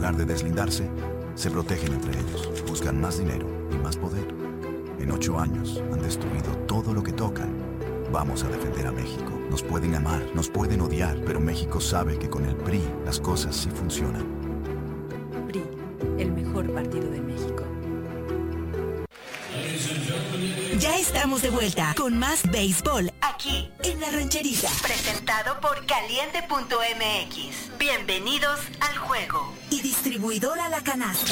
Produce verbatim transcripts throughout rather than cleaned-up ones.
lugar de deslindarse, se protegen entre ellos, buscan más dinero y más poder. En ocho años han destruido todo lo que tocan. Vamos a defender a México. Nos pueden amar, nos pueden odiar, pero México sabe que con el P R I las cosas sí funcionan. P R I, el mejor partido de México. Ya estamos de vuelta con más béisbol aquí en La Rancherita. Presentado por Caliente punto M X. Bienvenidos al juego. Y distribuidora La Canasta.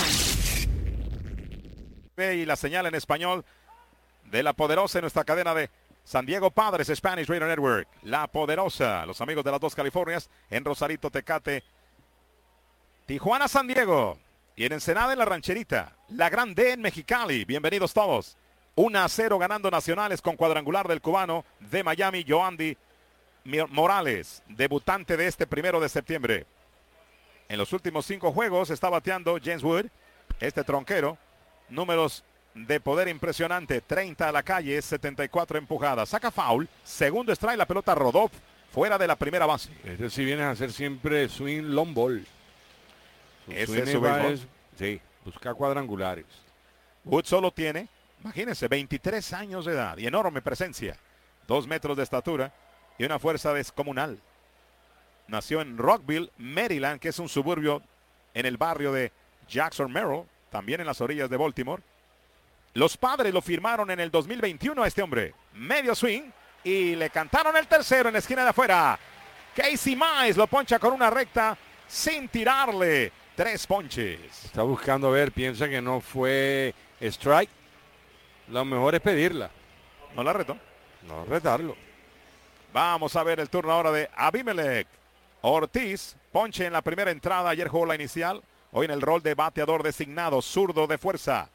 Y la señal en español de La Poderosa en nuestra cadena de San Diego Padres Spanish Radio Network. La Poderosa, los amigos de las dos Californias, en Rosarito, Tecate, Tijuana, San Diego, y en Ensenada, en La Rancherita, La Gran D en Mexicali. Bienvenidos todos. uno a cero ganando Nacionales con cuadrangular del cubano de Miami, Yoandy Morales, debutante de este primero de septiembre. En los últimos cinco juegos está bateando James Wood, este tronquero, números de poder impresionante, treinta a la calle, setenta y cuatro empujadas. Saca foul, segundo strike, la pelota rodó fuera de la primera base. Este sí viene a hacer siempre swing long ball. Su Ese es su va béisbol. es, sí, busca cuadrangulares. Wood solo tiene, imagínense, veintitrés años de edad y enorme presencia. Dos metros de estatura y una fuerza descomunal. Nació en Rockville, Maryland, que es un suburbio en el barrio de Jackson, Merrill, también en las orillas de Baltimore. Los Padres lo firmaron en el dos mil veintiuno a este hombre. Medio swing y le cantaron el tercero en la esquina de afuera. Casey Mize lo poncha con una recta sin tirarle. Tres ponches. Está buscando ver, piensa que no fue strike. Lo mejor es pedirla. No la retó. No retarlo. Vamos a ver el turno ahora de Abimelec Ortiz. Ponche en la primera entrada. Ayer jugó la inicial. Hoy en el rol de bateador designado. Zurdo de fuerza.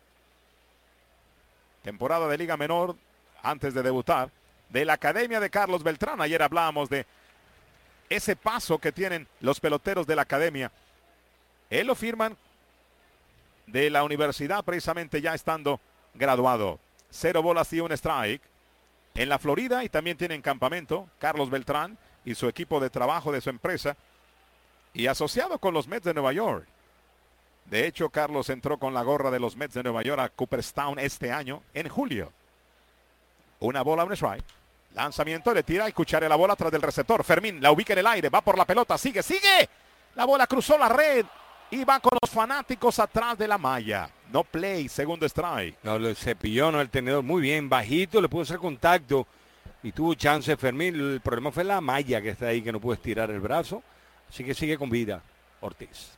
Temporada de Liga Menor antes de debutar. De la Academia de Carlos Beltrán. Ayer hablábamos de ese paso que tienen los peloteros de la Academia. Él lo firman de la universidad precisamente ya estando graduado. Cero bolas y un strike. En la Florida y también tienen campamento Carlos Beltrán y su equipo de trabajo de su empresa. Y asociado con los Mets de Nueva York. De hecho, Carlos entró con la gorra de los Mets de Nueva York a Cooperstown este año en julio. Una bola, un strike. Lanzamiento, le tira y cuchare la bola tras del receptor. Fermín la ubica en el aire, va por la pelota, sigue, sigue. La bola cruzó la red y va con los fanáticos atrás de la malla. No play, segundo strike. No, le cepilló, no, el tenedor muy bien, bajito, le pudo hacer contacto y tuvo chance Fermín. El problema fue la malla que está ahí, que no pudo estirar el brazo. Así que sigue con vida Ortiz.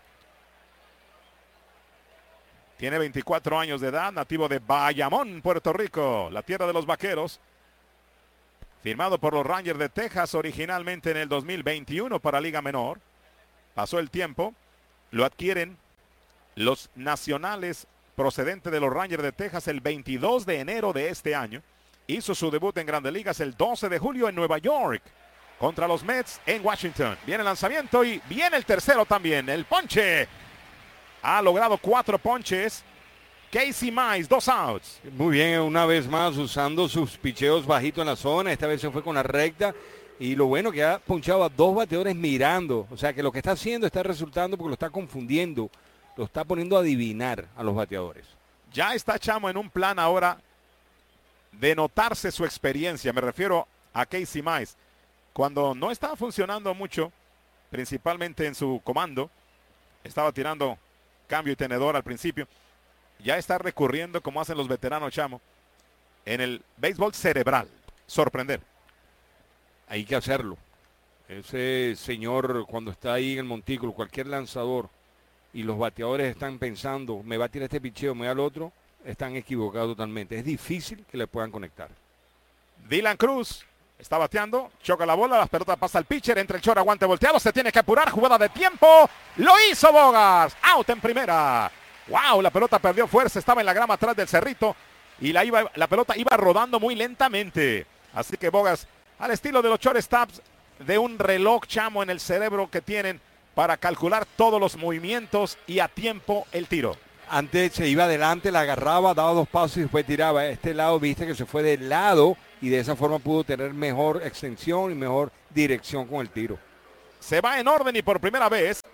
Tiene veinticuatro años de edad, nativo de Bayamón, Puerto Rico, la tierra de los vaqueros. Firmado por los Rangers de Texas originalmente en el dos mil veintiuno para Liga Menor. Pasó el tiempo, lo adquieren los Nacionales procedentes de los Rangers de Texas el veintidós de enero de este año. Hizo su debut en Grandes Ligas el doce de julio en Nueva York contra los Mets en Washington. Viene el lanzamiento y viene el tercero también, el ponche. Ha logrado cuatro ponches. Casey Mize, dos outs. Muy bien, una vez más usando sus picheos bajitos en la zona. Esta vez se fue con la recta. Y lo bueno que ha ponchado a dos bateadores mirando. O sea que lo que está haciendo está resultando porque lo está confundiendo. Lo está poniendo a adivinar a los bateadores. Ya está Chamo en un plan ahora de notarse su experiencia. Me refiero a Casey Mize. Cuando no estaba funcionando mucho, principalmente en su comando, estaba tirando cambio y tenedor al principio. Ya está recurriendo, como hacen los veteranos, Chamo, en el béisbol cerebral. Sorprender. Hay que hacerlo. Ese señor, cuando está ahí en el montículo, cualquier lanzador, y los bateadores están pensando, me va a tirar este picheo, me da el otro, están equivocados totalmente. Es difícil que le puedan conectar. Dylan Cruz está bateando, choca la bola, las pelotas pasa al pitcher, entra el short, aguante volteado, se tiene que apurar, jugada de tiempo, lo hizo Bogaerts, out en primera. Wow, la pelota perdió fuerza, estaba en la grama atrás del cerrito y la, iba, la pelota iba rodando muy lentamente. Así que Bogaerts, al estilo de los shortstops, de un reloj, Chamo, en el cerebro que tienen para calcular todos los movimientos y a tiempo el tiro. Antes se iba adelante, la agarraba, daba dos pasos y después tiraba. Este lado, viste que se fue del lado y de esa forma pudo tener mejor extensión y mejor dirección con el tiro. Se va en orden y por primera vez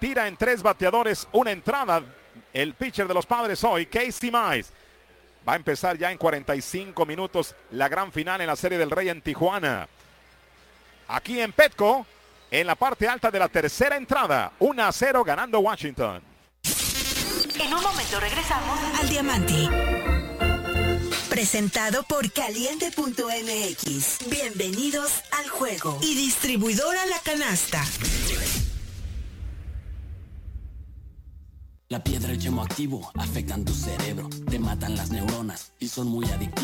tira en tres bateadores, una entrada. El pitcher de los Padres hoy, Casey Mize. Va a empezar ya en cuarenta y cinco minutos la gran final en la Serie del Rey en Tijuana. Aquí en Petco, en la parte alta de la tercera entrada, uno a cero ganando Washington. En un momento regresamos al Diamante. Presentado por Caliente punto M X. Bienvenidos al juego. Y distribuidora La Canasta. La piedra y el yemo activo afectan tu cerebro, te matan las neuronas y son muy adictivos.